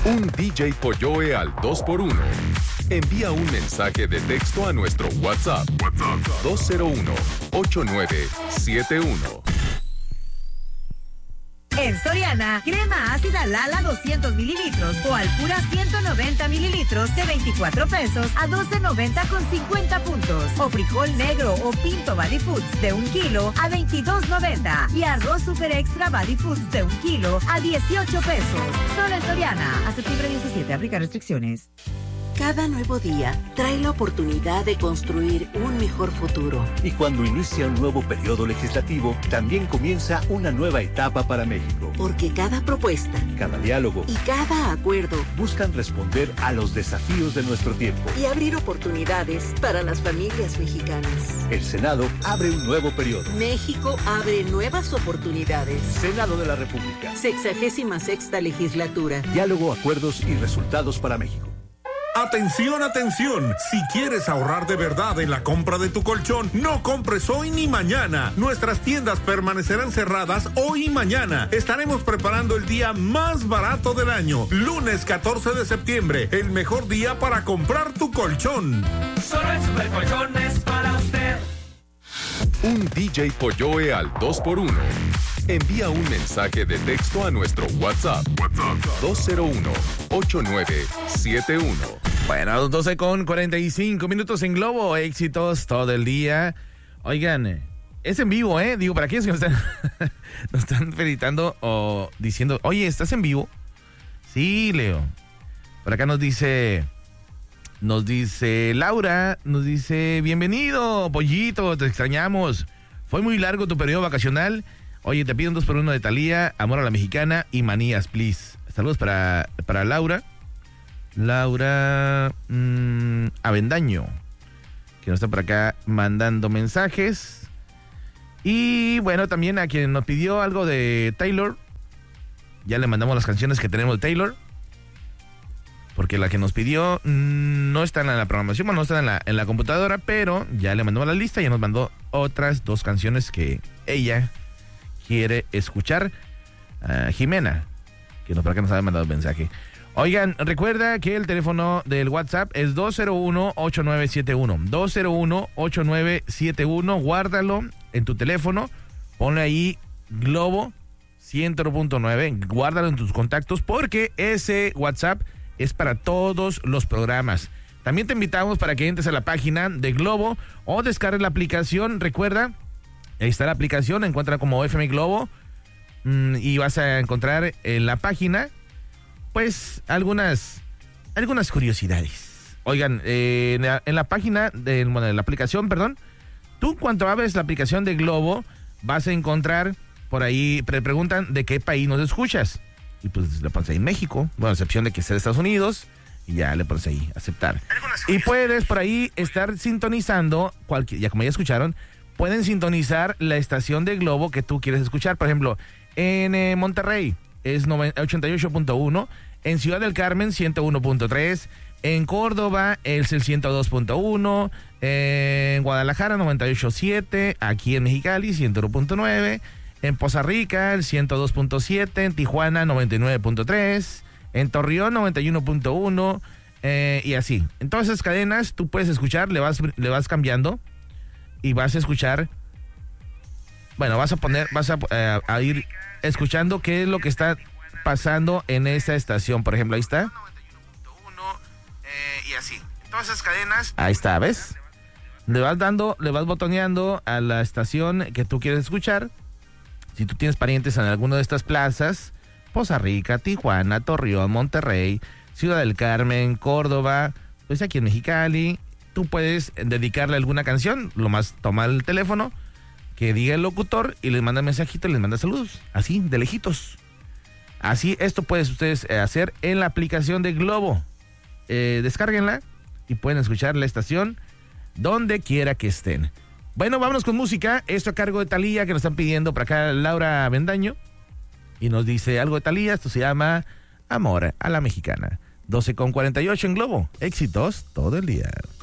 Un DJ Polloe al 2x1. Envía un mensaje de texto a nuestro WhatsApp 201-8971. En Soriana, crema ácida Lala 200 mililitros o Alpura 190 mililitros de 24 pesos a 12.90 con 50 puntos. O frijol negro o pinto Body Foods de 1 kilo a 22.90. Y arroz super extra Body Foods de 1 kilo a 18 pesos. Solo en Soriana. A septiembre 17, aplica restricciones. Cada nuevo día trae la oportunidad de construir un mejor futuro. Y cuando inicia un nuevo periodo legislativo, también comienza una nueva etapa para México. Porque cada propuesta, cada diálogo y cada acuerdo buscan responder a los desafíos de nuestro tiempo y abrir oportunidades para las familias mexicanas. El Senado abre un nuevo periodo. México abre nuevas oportunidades. Senado de la República. 66ª legislatura. Diálogo, acuerdos y resultados para México. Atención, atención. Si quieres ahorrar de verdad en la compra de tu colchón, no compres hoy ni mañana. Nuestras tiendas permanecerán cerradas hoy y mañana. Estaremos preparando el día más barato del año. Lunes 14 de septiembre, el mejor día para comprar tu colchón. Solo en Supercolchones para usted. Un DJ Polloe al 2x1. Envía un mensaje de texto a nuestro WhatsApp 201-8971. Bueno, 12:45 en Globo. Éxitos todo el día. Oigan, es en vivo, ¿eh? Digo, para aquellos que nos están felicitando o diciendo, oye, ¿estás en vivo? Sí, Leo. Por acá nos dice Laura, nos dice, bienvenido, Pollito, te extrañamos. Fue muy largo tu periodo vacacional. Oye, te pido un 2x1 de Thalía, Amor a la Mexicana y Manías, please. Saludos para Laura. Laura Avendaño, que nos está por acá mandando mensajes. Y bueno, también a quien nos pidió algo de Taylor. Ya le mandamos las canciones que tenemos de Taylor. Porque la que nos pidió no está en la programación, no está en la computadora, pero ya le mandamos la lista y ya nos mandó otras 2 canciones que ella quiere escuchar. Jimena, que por acá nos ha mandado un mensaje. Oigan, recuerda que el teléfono del WhatsApp es 201-8971. 201-8971. Guárdalo en tu teléfono. Ponle ahí Globo 100.9. Guárdalo en tus contactos porque ese WhatsApp es para todos los programas. También te invitamos para que entres a la página de Globo o descargues la aplicación. Recuerda, ahí está la aplicación, encuentra como FM Globo y vas a encontrar en la página pues algunas curiosidades. Oigan, en la página de la aplicación, tú cuando abres la aplicación de Globo vas a encontrar por ahí, preguntan de qué país nos escuchas. Y pues le pones ahí México, bueno, a excepción de que sea de Estados Unidos, y ya le pones ahí aceptar. Y puedes por ahí estar sintonizando, ya como ya escucharon, pueden sintonizar la estación de Globo que tú quieres escuchar. Por ejemplo, en Monterrey es 88.1, en Ciudad del Carmen 101.3, en Córdoba es el 102.1, en Guadalajara 98.7, aquí en Mexicali 101.9, en Poza Rica el 102.7, en Tijuana 99.3, en Torreón 91.1 y así. En todas esas cadenas tú puedes escuchar, le vas cambiando y vas a escuchar, bueno, vas a ir escuchando qué es lo que está pasando en esa estación. Por ejemplo, ahí está. 91.1 y así. En todas esas cadenas. Ahí está, ¿ves? Le vas botoneando a la estación que tú quieres escuchar. Si tú tienes parientes en alguna de estas plazas, Poza Rica, Tijuana, Torreón, Monterrey, Ciudad del Carmen, Córdoba, pues aquí en Mexicali, tú puedes dedicarle alguna canción, toma el teléfono, que diga el locutor y les manda mensajito y les manda saludos, así, de lejitos. Así, esto pueden ustedes hacer en la aplicación de Globo. Descárguenla y pueden escuchar la estación donde quiera que estén. Bueno, vámonos con música. Esto a cargo de Thalía, que nos están pidiendo por acá Laura Avendaño. Y nos dice algo de Thalía. Esto se llama Amor a la Mexicana. 12:48 en Globo. Éxitos todo el día.